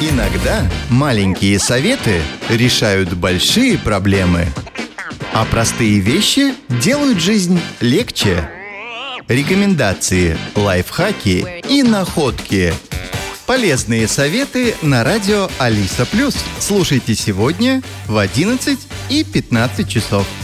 Иногда маленькие советы решают большие проблемы, а простые вещи делают жизнь легче. Рекомендации, лайфхаки и находки. Полезные советы на радио Алиса+. Слушайте сегодня в 11 и 15 часов.